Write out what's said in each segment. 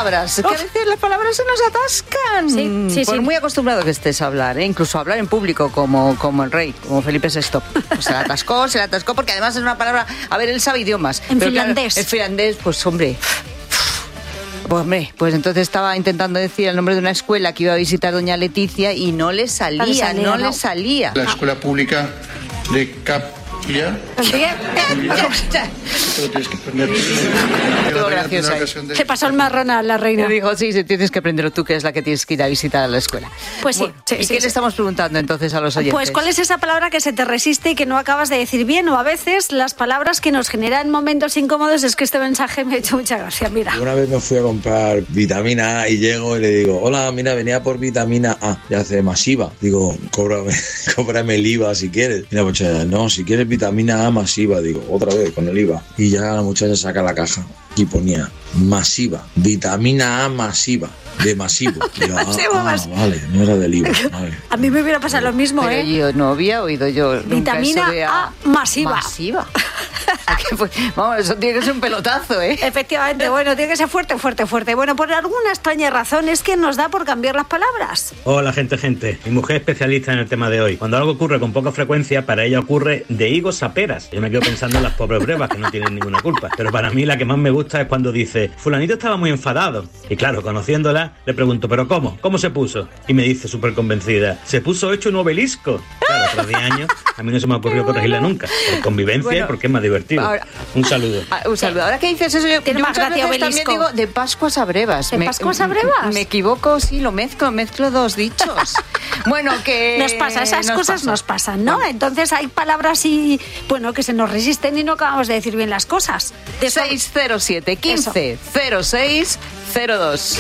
palabras. Que a veces las palabras se nos atascan. Sí. Por muy acostumbrado que estés a hablar, incluso a hablar en público, como el rey, como Felipe VI. Pues se la atascó, porque además es una palabra... A ver, él sabe idiomas. En finlandés. Claro, en finlandés, pues hombre... Pues entonces estaba intentando decir el nombre de una escuela que iba a visitar doña Leticia y no le salía. La escuela pública de Capilla. Pero tienes que aprender. Se pasó el marrón a la reina. Me dijo, sí, tienes que aprenderlo tú, que es la que tienes que ir a visitar a la escuela. Pues sí. Bueno, ¿y qué le estamos preguntando entonces a los oyentes? Pues, ¿cuál es esa palabra que se te resiste y que no acabas de decir bien? O a veces las palabras que nos generan momentos incómodos. Es que este mensaje me ha hecho mucha gracia, mira. Una vez me fui a comprar vitamina A y llego y le digo, hola, mira, venía por vitamina A. Y hace masiva. Digo, cóbrame el IVA si quieres. Y la muchacha, no, si quieres vitamina A masiva. Digo, otra vez con el IVA. Y ya la muchacha saca la caja y ponía masiva, vitamina A masiva, de masivo. Digo, vale, no era del IVA. Vale. A mí me hubiera pasado lo mismo, Pero yo no había oído vitamina nunca eso de A masiva. Masiva. Vamos, eso tiene que ser un pelotazo, ¿eh? Efectivamente, bueno, tiene que ser fuerte. Bueno, por alguna extraña razón es que nos da por cambiar las palabras. Hola, gente. Mi mujer es especialista en el tema de hoy. Cuando algo ocurre con poca frecuencia, para ella ocurre de higos a peras. Yo me quedo pensando en las pobres brevas, que no tienen ninguna culpa. Pero para mí la que más me gusta es cuando dice, fulanito estaba muy enfadado. Y claro, conociéndola, le pregunto, ¿pero cómo? ¿Cómo se puso? Y me dice súper convencida, se puso hecho un obelisco. Claro, tras 10 años, a mí no se me ha ocurrido corregirla nunca. Por convivencia y porque es más divertido. Ahora, un saludo. Ahora que dices eso, yo más muchas gracia veces obelisco. también digo de Pascuas a Brevas. ¿De Pascuas a Brevas? Me equivoco, sí, lo mezclo dos dichos. Bueno, que... Nos pasa, esas cosas nos pasan, ¿no? Bueno. Entonces hay palabras que se nos resisten y no acabamos de decir bien las cosas. 607 15 06 02.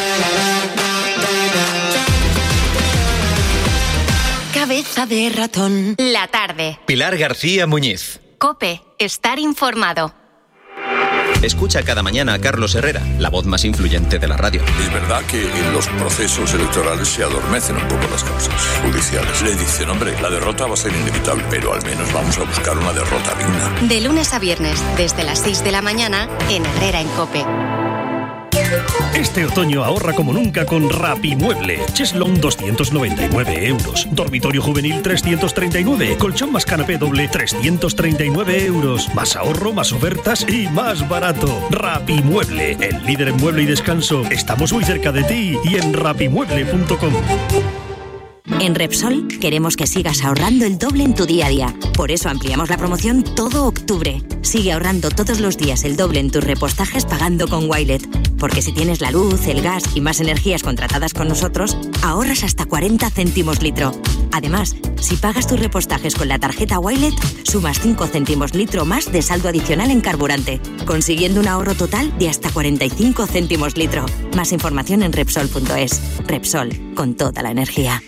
Cabeza de ratón. La tarde. Pilar García Muñiz. COPE. Estar informado. Escucha cada mañana a Carlos Herrera, la voz más influyente de la radio. Es verdad que en los procesos electorales se adormecen un poco las causas judiciales. Le dicen, hombre, la derrota va a ser inevitable, pero al menos vamos a buscar una derrota digna. De lunes a viernes, desde las 6 de la mañana, en Herrera en COPE. Este otoño ahorra como nunca con Rapimueble. Cheslón 299 euros. Dormitorio juvenil 339. Colchón más canapé doble 339 euros. Más ahorro, más ofertas y más barato. Rapimueble, el líder en mueble y descanso. Estamos muy cerca de ti y en rapimueble.com. En Repsol queremos que sigas ahorrando el doble en tu día a día. Por eso ampliamos la promoción todo octubre. Sigue ahorrando todos los días el doble en tus repostajes pagando con Wilet. Porque si tienes la luz, el gas y más energías contratadas con nosotros, ahorras hasta 40 céntimos litro. Además, si pagas tus repostajes con la tarjeta Wilet, sumas 5 céntimos litro más de saldo adicional en carburante, consiguiendo un ahorro total de hasta 45 céntimos litro. Más información en Repsol.es. Repsol, con toda la energía.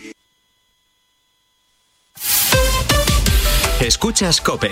Escuchas COPE.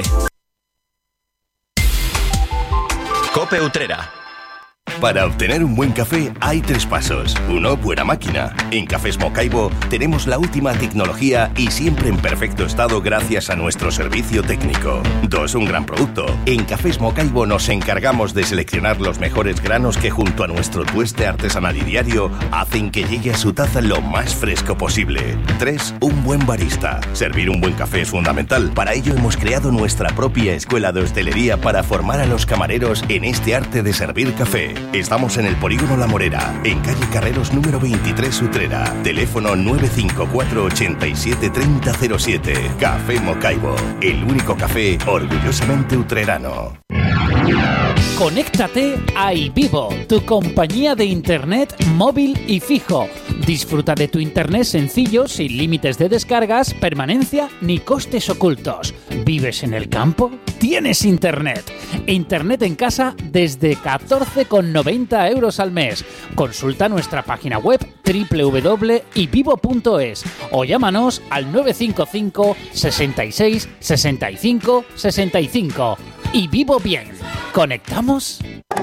COPE Utrera. Para obtener un buen café hay 3 pasos. 1, buena máquina. En Cafés Mocaibo tenemos la última tecnología y siempre en perfecto estado gracias a nuestro servicio técnico. 2, un gran producto. En Cafés Mocaibo nos encargamos de seleccionar los mejores granos que junto a nuestro tueste artesanal y diario hacen que llegue a su taza lo más fresco posible. 3, un buen barista. Servir un buen café es fundamental. Para ello hemos creado nuestra propia escuela de hostelería para formar a los camareros en este arte de servir café. Estamos en el Polígono La Morera, en calle Carreros número 23 Utrera. Teléfono 954 87 3007. Café Mocaibo, el único café orgullosamente utrerano. Conéctate a iVivo, tu compañía de internet móvil y fijo. Disfruta de tu internet sencillo, sin límites de descargas, permanencia ni costes ocultos. ¿Vives en el campo? ¡Tienes internet! Internet en casa desde 14,90 euros al mes. Consulta nuestra página web www.ivivo.es o llámanos al 955 66 65 65. Y vivo bien. ¿Conectamos?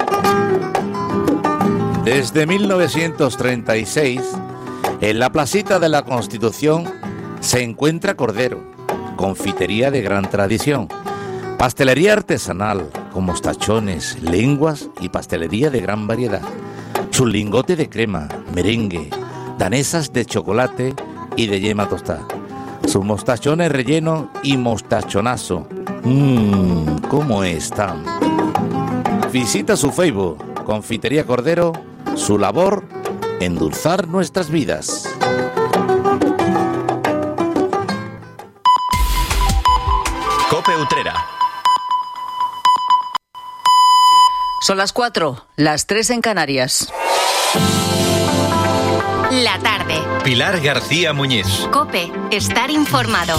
Desde 1936, en la placita de la Constitución se encuentra Cordero, confitería de gran tradición, pastelería artesanal con mostachones, lenguas y pastelería de gran variedad. su lingote de crema, merengue, danesas de chocolate y de yema tostada, sus mostachones rellenos y mostachonazo. ¿Cómo están? Visita su Facebook, Confitería Cordero, su labor, endulzar nuestras vidas. COPE Utrera. Son las 4, las 3 en Canarias. La tarde. Pilar García Muñiz. COPE, estar informado.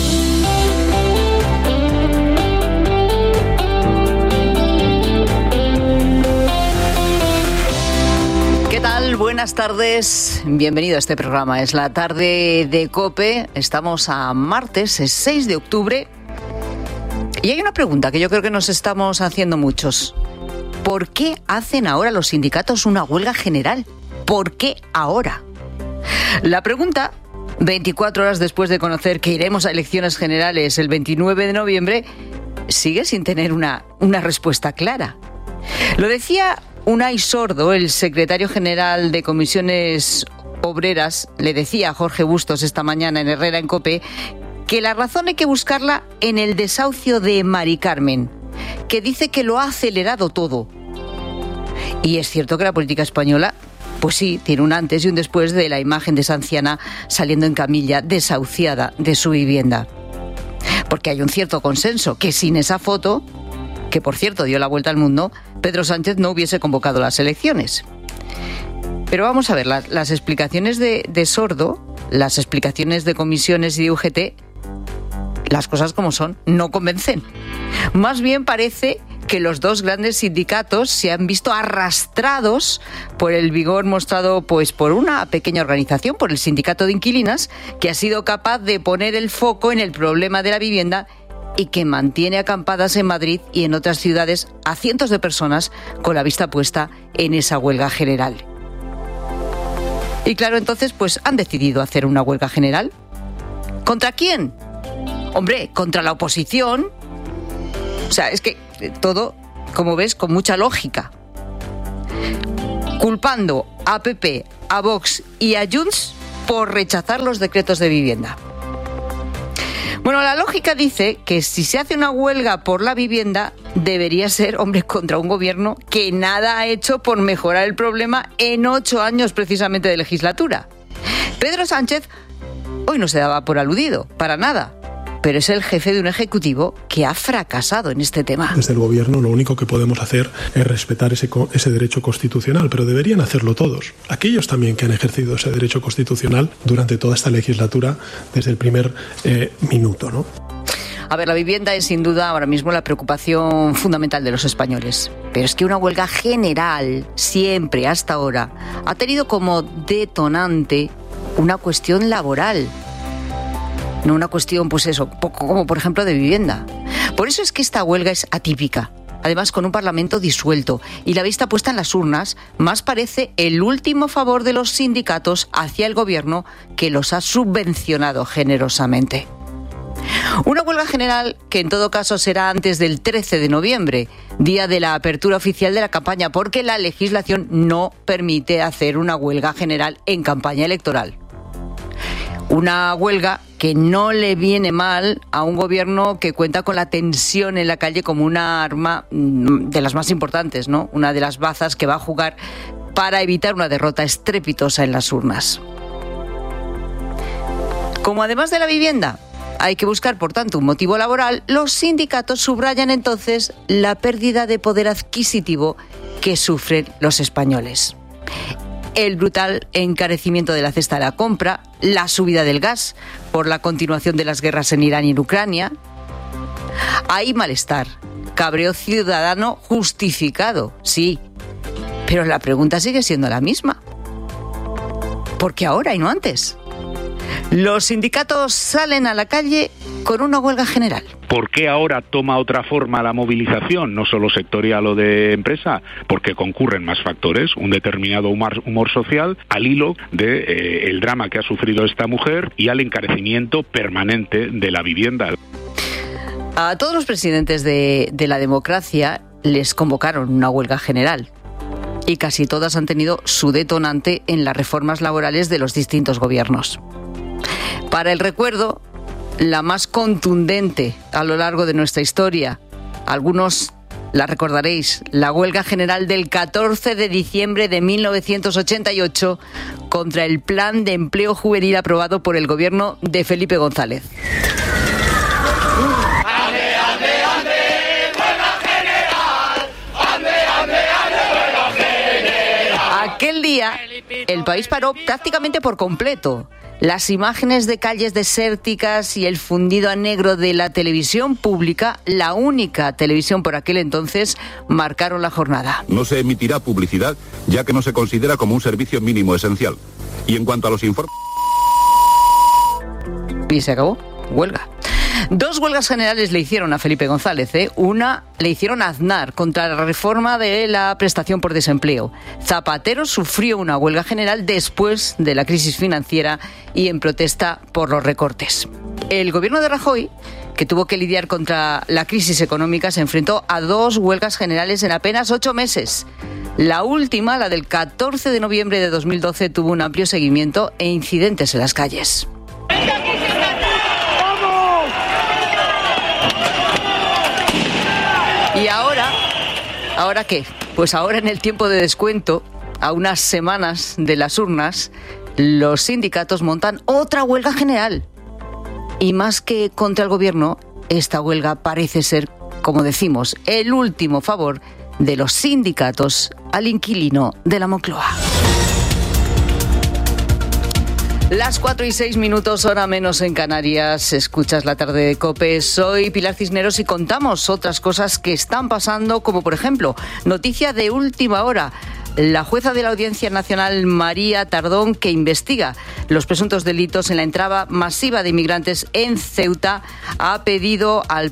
¿Qué tal? Buenas tardes. Bienvenido a este programa. Es la tarde de COPE. Estamos a martes, es 6 de octubre. Y hay una pregunta que yo creo que nos estamos haciendo muchos. ¿Por qué hacen ahora los sindicatos una huelga general? ¿Por qué ahora? La pregunta, 24 horas después de conocer que iremos a elecciones generales el 29 de noviembre, sigue sin tener una respuesta clara. Lo decía Unai Sordo, el secretario general de Comisiones Obreras, le decía a Jorge Bustos esta mañana en Herrera en COPE, que la razón hay que buscarla en el desahucio de Mari Carmen, que dice que lo ha acelerado todo. Y es cierto que la política española, pues sí, tiene un antes y un después de la imagen de esa anciana saliendo en camilla, desahuciada de su vivienda. Porque hay un cierto consenso que sin esa foto, que por cierto dio la vuelta al mundo, Pedro Sánchez no hubiese convocado las elecciones. Pero vamos a ver, las explicaciones de Sordo, las explicaciones de comisiones y de UGT, las cosas como son, no convencen. Más bien parece que los dos grandes sindicatos se han visto arrastrados por el vigor mostrado pues por una pequeña organización, por el Sindicato de Inquilinas, que ha sido capaz de poner el foco en el problema de la vivienda y que mantiene acampadas en Madrid y en otras ciudades a cientos de personas con la vista puesta en esa huelga general. Y claro, entonces pues han decidido hacer una huelga general. ¿Contra quién? Hombre, contra la oposición. O sea, es que todo, como ves, con mucha lógica. Culpando a PP, a Vox y a Junts por rechazar los decretos de vivienda. Bueno, la lógica dice que si se hace una huelga por la vivienda, debería ser, hombre, contra un gobierno que nada ha hecho por mejorar el problema en 8 años precisamente de legislatura. Pedro Sánchez hoy no se daba por aludido, para nada. Pero es el jefe de un ejecutivo que ha fracasado en este tema. Desde el gobierno lo único que podemos hacer es respetar ese derecho constitucional, pero deberían hacerlo todos. Aquellos también que han ejercido ese derecho constitucional durante toda esta legislatura desde el primer minuto, ¿no? A ver, la vivienda es sin duda ahora mismo la preocupación fundamental de los españoles. Pero es que una huelga general, siempre hasta ahora, ha tenido como detonante una cuestión laboral. No una cuestión, pues eso, como por ejemplo de vivienda. Por eso es que esta huelga es atípica. Además, con un Parlamento disuelto y la vista puesta en las urnas, más parece el último favor de los sindicatos hacia el gobierno que los ha subvencionado generosamente. Una huelga general que en todo caso será antes del 13 de noviembre, día de la apertura oficial de la campaña, porque la legislación no permite hacer una huelga general en campaña electoral. Una huelga que no le viene mal a un gobierno que cuenta con la tensión en la calle como una arma de las más importantes, ¿no? Una de las bazas que va a jugar para evitar una derrota estrepitosa en las urnas. Como además de la vivienda hay que buscar, por tanto, un motivo laboral, los sindicatos subrayan entonces la pérdida de poder adquisitivo que sufren los españoles. El brutal encarecimiento de la cesta de la compra, la subida del gas por la continuación de las guerras en Irán y en Ucrania. Hay malestar, cabreo ciudadano justificado, sí, pero la pregunta sigue siendo la misma. ¿Por qué ahora y no antes? Los sindicatos salen a la calle con una huelga general. ¿Por qué ahora toma otra forma la movilización, no solo sectorial o de empresa? Porque concurren más factores, un determinado humor social, al hilo de el drama que ha sufrido esta mujer y al encarecimiento permanente de la vivienda. A todos los presidentes de la democracia les convocaron una huelga general. y casi todas han tenido su detonante en las reformas laborales de los distintos gobiernos. Para el recuerdo, la más contundente a lo largo de nuestra historia, algunos la recordaréis, la huelga general del 14 de diciembre de 1988 contra el plan de empleo juvenil aprobado por el gobierno de Felipe González. Aquel día, el país paró prácticamente por completo. Las imágenes de calles desérticas y el fundido a negro de la televisión pública, la única televisión por aquel entonces, marcaron la jornada. No se emitirá publicidad, ya que no se considera como un servicio mínimo esencial. Y en cuanto a los informes... Y se acabó. Huelga. 2 huelgas generales le hicieron a Felipe González. Una le hicieron a Aznar contra la reforma de la prestación por desempleo. Zapatero sufrió una huelga general después de la crisis financiera y en protesta por los recortes. El gobierno de Rajoy, que tuvo que lidiar contra la crisis económica, se enfrentó a 2 huelgas generales en apenas 8 meses. La última, la del 14 de noviembre de 2012, tuvo un amplio seguimiento e incidentes en las calles. ¿Y ahora qué? Pues ahora, en el tiempo de descuento, a unas semanas de las urnas, los sindicatos montan otra huelga general. Y más que contra el gobierno, esta huelga parece ser, como decimos, el último favor de los sindicatos al inquilino de la Moncloa. Las 4:06, hora menos en Canarias. Escuchas La Tarde de COPE. Soy Pilar Cisneros y contamos otras cosas que están pasando, como por ejemplo, noticia de última hora. La jueza de la Audiencia Nacional, María Tardón, que investiga los presuntos delitos en la entrada masiva de inmigrantes en Ceuta, ha pedido al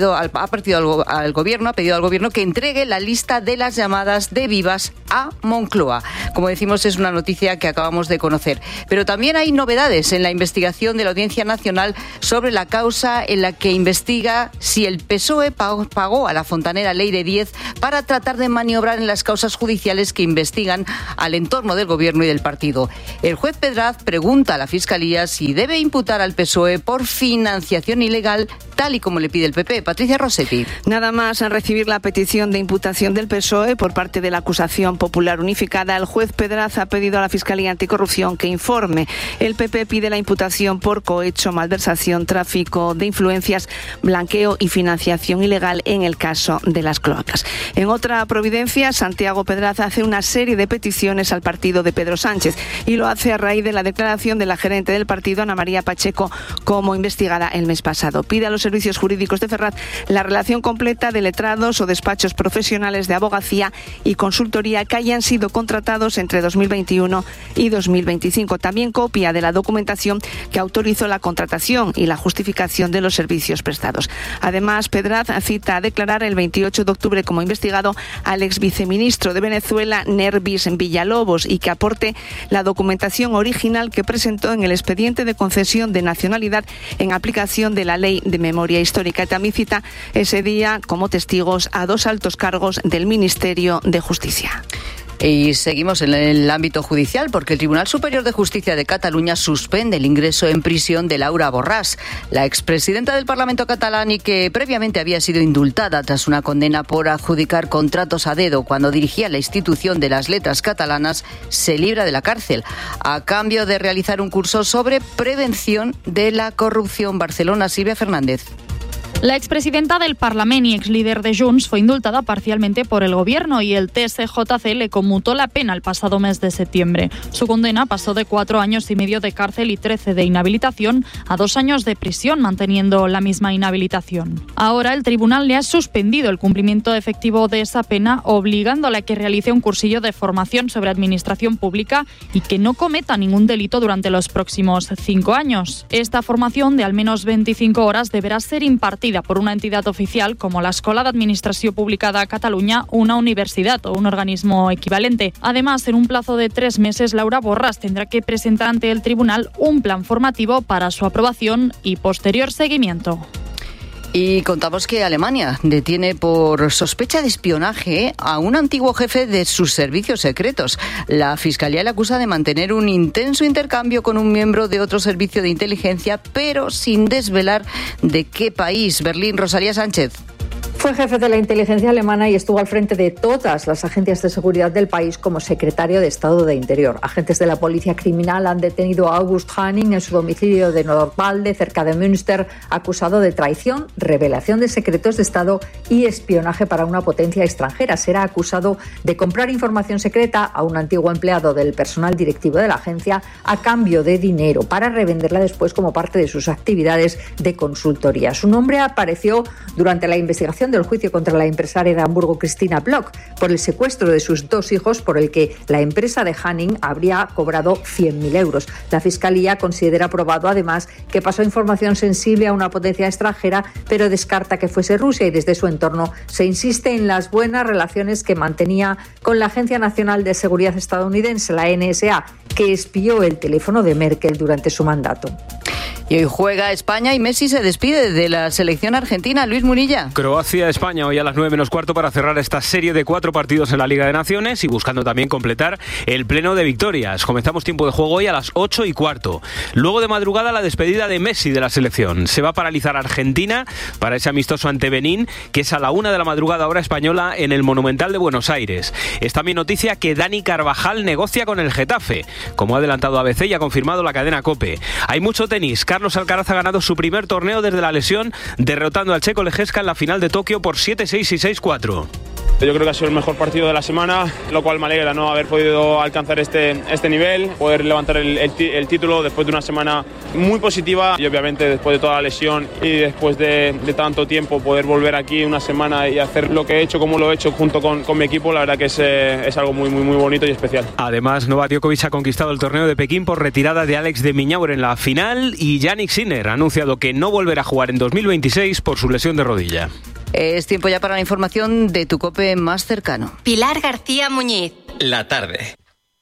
gobierno que entregue la lista de las llamadas de vivas a Moncloa. Como decimos, es una noticia que acabamos de conocer. Pero también hay novedades en la investigación de la Audiencia Nacional sobre la causa en la que investiga si el PSOE pagó a la fontanera Leire Díez para tratar de maniobrar en las causas judiciales que investigan al entorno del gobierno y del partido. El juez Pedraz pregunta a la Fiscalía si debe imputar al PSOE por financiación ilegal, tal y como le pide el PP. Patricia Rossetti. Nada más en recibir la petición de imputación del PSOE por parte de la acusación popular unificada, el juez Pedraz ha pedido a la Fiscalía Anticorrupción que informe. El PP pide la imputación por cohecho, malversación, tráfico de influencias, blanqueo y financiación ilegal en el caso de las cloacas. En otra providencia, Santiago Pedraz hace una serie de peticiones al partido de Pedro Sánchez y lo hace a raíz de la declaración de la gerente del partido, Ana María Pacheco, como investigada el mes pasado. Pide a los servicios jurídicos de Ferraz la relación completa de letrados o despachos profesionales de abogacía y consultoría que hayan sido contratados entre 2021 y 2025. También copia de la documentación que autorizó la contratación y la justificación de los servicios prestados. Además, Pedraz cita a declarar el 28 de octubre como investigado al ex viceministro de Venezuela, Nervis Villalobos, y que aporte la documentación original que presentó en el expediente de concesión de nacionalidad en aplicación de la Ley de Memoria Histórica. También cita ese día como testigos a 2 altos cargos del Ministerio de Justicia. Y seguimos en el ámbito judicial porque el Tribunal Superior de Justicia de Cataluña suspende el ingreso en prisión de Laura Borràs, la expresidenta del Parlamento catalán y que previamente había sido indultada tras una condena por adjudicar contratos a dedo cuando dirigía la institución de las letras catalanas. Se libra de la cárcel a cambio de realizar un curso sobre prevención de la corrupción. Barcelona, Silvia Fernández. La expresidenta del Parlament y exlíder de Junts fue indultada parcialmente por el gobierno y el TSJC le conmutó la pena el pasado mes de septiembre. Su condena pasó de 4 años y medio de cárcel y 13 de inhabilitación a 2 años de prisión, manteniendo la misma inhabilitación. Ahora el tribunal le ha suspendido el cumplimiento efectivo de esa pena, obligándola a que realice un cursillo de formación sobre administración pública y que no cometa ningún delito durante los próximos 5 años. Esta formación de al menos 25 horas deberá ser impartida por una entidad oficial como la Escola d'Administració Pública de Catalunya, una universidad o un organismo equivalente. Además, en un plazo de 3 meses, Laura Borràs tendrá que presentar ante el tribunal un plan formativo para su aprobación y posterior seguimiento. Y contamos que Alemania detiene por sospecha de espionaje a un antiguo jefe de sus servicios secretos. La Fiscalía le acusa de mantener un intenso intercambio con un miembro de otro servicio de inteligencia, pero sin desvelar de qué país. Berlín, Rosalía Sánchez. Fue jefe de la inteligencia alemana y estuvo al frente de todas las agencias de seguridad del país como secretario de Estado de Interior. Agentes de la policía criminal han detenido a August Hanning en su domicilio de Nordwalde, cerca de Münster, acusado de traición, revelación de secretos de Estado y espionaje para una potencia extranjera. Será acusado de comprar información secreta a un antiguo empleado del personal directivo de la agencia a cambio de dinero para revenderla después como parte de sus actividades de consultoría. Su nombre apareció durante la investigación del juicio contra la empresaria de Hamburgo Christina Bloch por el secuestro de sus 2 hijos, por el que la empresa de Hanning habría cobrado 100.000 euros. La Fiscalía considera probado además que pasó información sensible a una potencia extranjera, pero descarta que fuese Rusia, y desde su entorno se insiste en las buenas relaciones que mantenía con la Agencia Nacional de Seguridad estadounidense, la NSA, que espió el teléfono de Merkel durante su mandato. Y hoy juega España y Messi se despide de la selección argentina. Luis Murilla. Croacia-España hoy a las 9:15 para cerrar esta serie de 4 partidos en la Liga de Naciones y buscando también completar el pleno de victorias. Comenzamos tiempo de juego hoy a las 8:15. Luego de madrugada la despedida de Messi de la selección. Se va a paralizar Argentina para ese amistoso ante Benín, que es a la 1 de la madrugada hora española en el Monumental de Buenos Aires. Es también noticia que Dani Carvajal negocia con el Getafe, como ha adelantado ABC y ha confirmado la cadena COPE. Hay mucho tenis. Carlos Alcaraz ha ganado su primer torneo desde la lesión, derrotando al checo Lejeska en la final de Tokio por 7-6 y 6-4. Yo creo que ha sido el mejor partido de la semana, lo cual me alegra, ¿no?, haber podido alcanzar este nivel, poder levantar el título después de una semana muy positiva y obviamente después de toda la lesión y después de tanto tiempo poder volver aquí una semana y hacer lo que he hecho como lo he hecho junto con mi equipo, la verdad que es algo muy, muy, muy bonito y especial. Además, Novak Djokovic ha conquistado el torneo de Pekín por retirada de Alex de Minaur en la final y Jannik Sinner ha anunciado que no volverá a jugar en 2026 por su lesión de rodilla. Es tiempo ya para la información de tu COPE más cercano. Pilar García Muñiz. La tarde.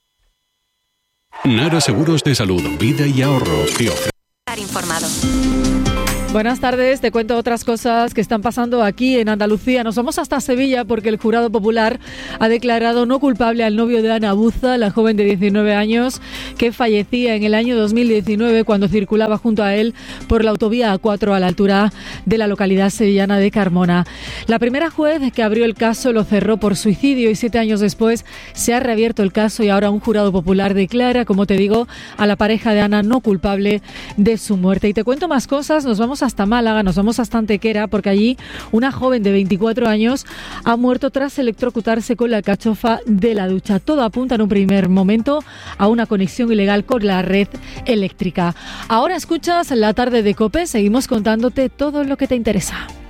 Nara Seguros de Salud, Vida y Ahorro. Estar informado. Buenas tardes, te cuento otras cosas que están pasando aquí en Andalucía. Nos vamos hasta Sevilla porque el jurado popular ha declarado no culpable al novio de Ana Buza, la joven de 19 años que fallecía en el año 2019 cuando circulaba junto a él por la autovía A4 a la altura de la localidad sevillana de Carmona. La primera juez que abrió el caso lo cerró por suicidio y 7 años después se ha reabierto el caso y ahora un jurado popular declara, como te digo, a la pareja de Ana no culpable de su muerte. Y te cuento más cosas, nos vamos hasta Málaga, nos vamos hasta Antequera, porque allí una joven de 24 años ha muerto tras electrocutarse con la alcachofa de la ducha. Todo apunta en un primer momento a una conexión ilegal con la red eléctrica. Ahora escuchas La Tarde de COPE, seguimos contándote todo lo que te interesa.